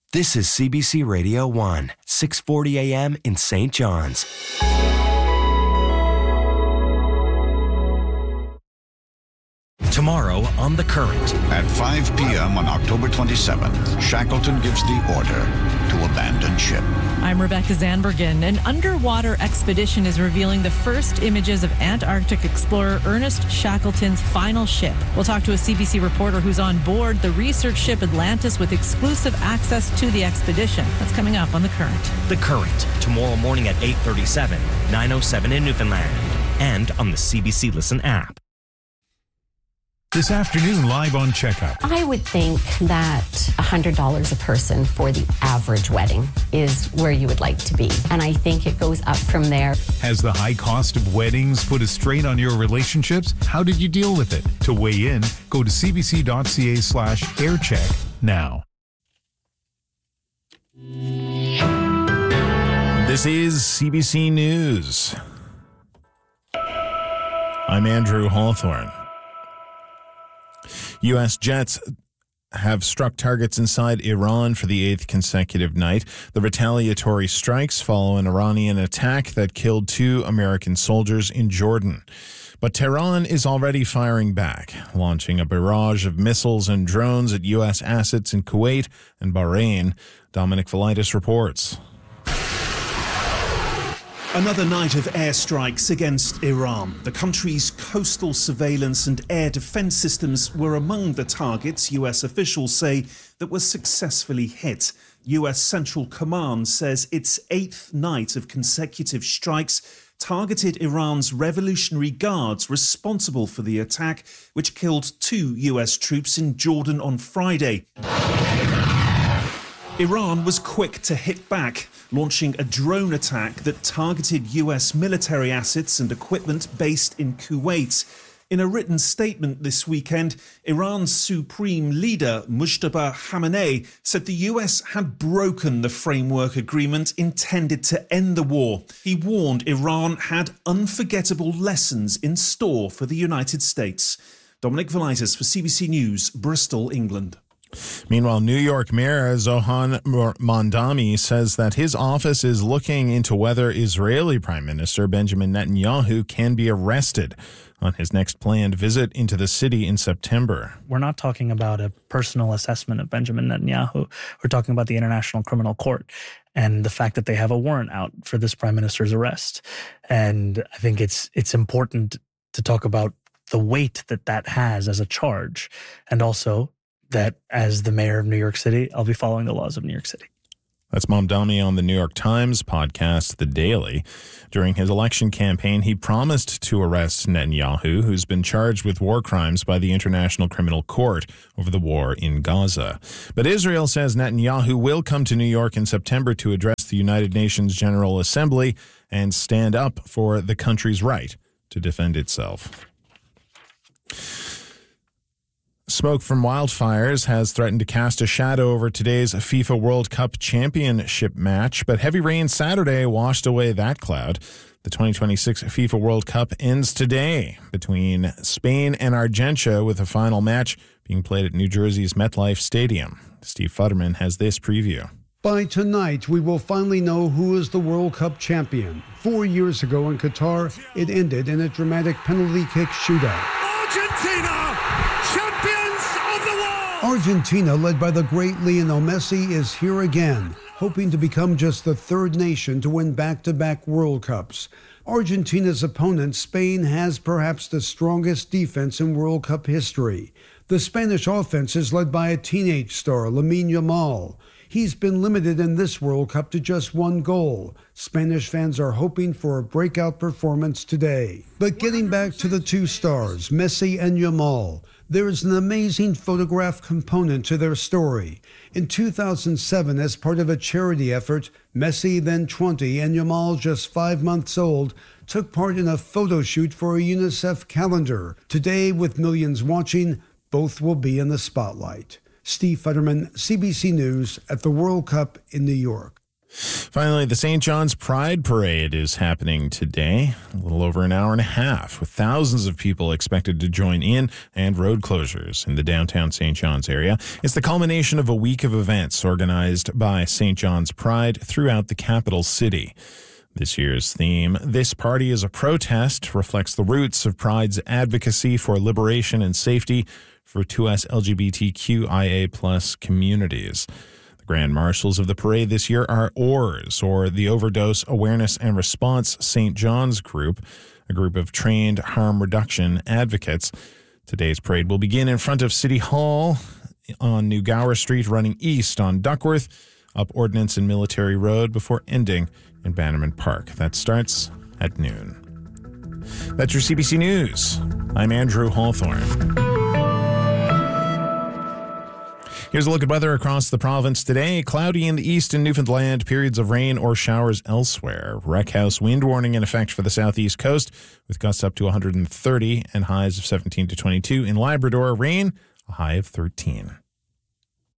This is CBC Radio 1, 640 AM in St. John's. Tomorrow on The Current. At 5 p.m. on October 27th, Shackleton gives the order to abandon ship. I'm Rebecca Zandbergen. An underwater expedition is revealing the first images of Antarctic explorer Ernest Shackleton's final ship. We'll talk to a CBC reporter who's on board the research ship Atlantis with exclusive access to the expedition. That's coming up on The Current. The Current, tomorrow morning at 8:37, 9:07 in Newfoundland, and on the CBC Listen app. This afternoon, live on Checkup. I would think that $100 a person for the average wedding is where you would like to be. And I think it goes up from there. Has the high cost of weddings put a strain on your relationships? How did you deal with it? To weigh in, go to cbc.ca/aircheck now. This is CBC News. I'm Andrew Hawthorne. U.S. jets have struck targets inside Iran for the 8th consecutive night. The retaliatory strikes follow an Iranian attack that killed 2 American soldiers in Jordan. But Tehran is already firing back, launching a barrage of missiles and drones at U.S. assets in Kuwait and Bahrain. Dominic Velitis reports. Another night of airstrikes against Iran. The country's coastal surveillance and air defense systems were among the targets US officials say that were successfully hit. US Central Command says its 8th night of consecutive strikes targeted Iran's Revolutionary Guards responsible for the attack, which killed 2 US troops in Jordan on Friday. Iran was quick to hit back, launching a drone attack that targeted US military assets and equipment based in Kuwait. In a written statement this weekend, Iran's supreme leader, Mujtaba Khamenei, said the US had broken the framework agreement intended to end the war. He warned Iran had unforgettable lessons in store for the United States. Dominic Velitis for CBC News, Bristol, England. Meanwhile, New York Mayor Zohan Mondami says that his office is looking into whether Israeli Prime Minister Benjamin Netanyahu can be arrested on his next planned visit into the city in September. We're not talking about a personal assessment of Benjamin Netanyahu. We're talking about the International Criminal Court and the fact that they have a warrant out for this prime minister's arrest. And I think it's important to talk about the weight that has as a charge, and also that as the mayor of New York City, I'll be following the laws of New York City. That's Mamdani on the New York Times podcast, The Daily. During his election campaign, he promised to arrest Netanyahu, who's been charged with war crimes by the International Criminal Court over the war in Gaza. But Israel says Netanyahu will come to New York in September to address the United Nations General Assembly and stand up for the country's right to defend itself. Smoke from wildfires has threatened to cast a shadow over today's FIFA World Cup Championship match, but heavy rain Saturday washed away that cloud. The 2026 FIFA World Cup ends today between Spain and Argentina, with a final match being played at New Jersey's MetLife Stadium. Steve Futterman has this preview. By tonight, we will finally know who is the World Cup champion. 4 years ago in Qatar, it ended in a dramatic penalty kick shootout. Argentina, champions of the world! Argentina, led by the great Lionel Messi, is here again, hoping to become just the third nation to win back-to-back World Cups. Argentina's opponent, Spain, has perhaps the strongest defense in World Cup history. The Spanish offense is led by a teenage star, Lamine Yamal. He's been limited in this World Cup to just one goal. Spanish fans are hoping for a breakout performance today. But getting back to the two stars, Messi and Yamal, there is an amazing photograph component to their story. In 2007, as part of a charity effort, Messi, then 20, and Yamal, just 5 months old, took part in a photo shoot for a UNICEF calendar. Today, with millions watching, both will be in the spotlight. Steve Futterman, CBC News, at the World Cup in New York. Finally, the St. John's Pride Parade is happening today, a little over an hour and a half, with thousands of people expected to join in and road closures in the downtown St. John's area. It's the culmination of a week of events organized by St. John's Pride throughout the capital city. This year's theme, This Party is a Protest, reflects the roots of Pride's advocacy for liberation and safety for 2S LGBTQIA+ communities. Grand marshals of the parade this year are OARS, or the Overdose Awareness and Response St. John's Group, a group of trained harm reduction advocates. Today's parade will begin in front of City Hall on New Gower Street, running east on Duckworth, up Ordnance and Military Road, before ending in Bannerman Park. That starts at noon. That's your CBC News. I'm Andrew Hawthorne. Here's a look at weather across the province today. Cloudy in the east and Newfoundland, periods of rain or showers elsewhere. Wreck house wind warning in effect for the southeast coast, with gusts up to 130 and highs of 17 to 22. In Labrador, rain, a high of 13.